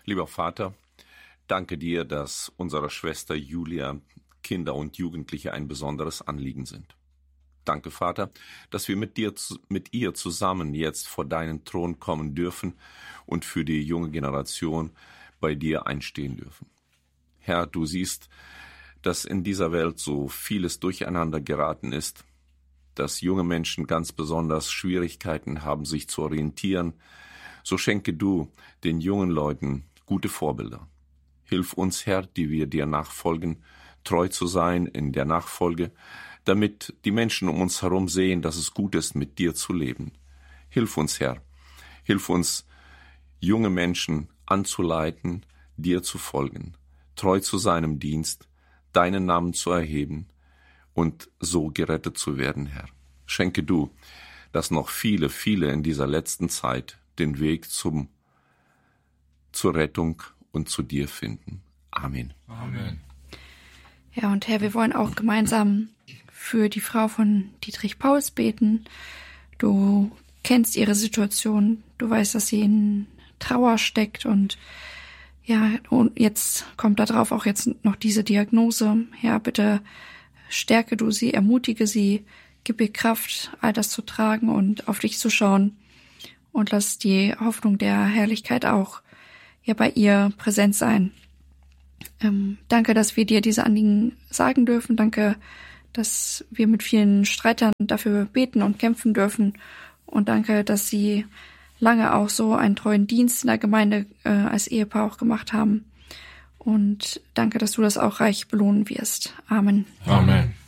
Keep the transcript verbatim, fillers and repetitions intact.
Lieber Vater, danke dir, dass unserer Schwester Julia Kinder und Jugendliche ein besonderes Anliegen sind. Danke, Vater, dass wir mit dir, mit ihr zusammen jetzt vor deinen Thron kommen dürfen und für die junge Generation bei dir einstehen dürfen. Herr, du siehst, dass in dieser Welt so vieles durcheinander geraten ist, dass junge Menschen ganz besonders Schwierigkeiten haben, sich zu orientieren. So schenke du den jungen Leuten gute Vorbilder. Hilf uns, Herr, die wir dir nachfolgen, treu zu sein in der Nachfolge, damit die Menschen um uns herum sehen, dass es gut ist, mit dir zu leben. Hilf uns, Herr. Hilf uns, junge Menschen anzuleiten, dir zu folgen, treu zu seinem Dienst, deinen Namen zu erheben und so gerettet zu werden, Herr. Schenke du, dass noch viele, viele in dieser letzten Zeit den Weg zum, zur Rettung und zu dir finden. Amen. Amen. Ja, und Herr, wir wollen auch gemeinsam für die Frau von Dietrich Pauls beten. Du kennst ihre Situation, du weißt, dass sie in Trauer steckt und ja, und jetzt kommt da drauf auch jetzt noch diese Diagnose. Herr, bitte stärke du sie, ermutige sie, gib ihr Kraft, all das zu tragen und auf dich zu schauen und lass die Hoffnung der Herrlichkeit auch ja bei ihr präsent sein. Ähm, danke, dass wir dir diese Anliegen sagen dürfen. Danke, dass wir mit vielen Streitern dafür beten und kämpfen dürfen. Und danke, dass sie lange auch so einen treuen Dienst in der Gemeinde äh, als Ehepaar auch gemacht haben. Und danke, dass du das auch reich belohnen wirst. Amen. Amen.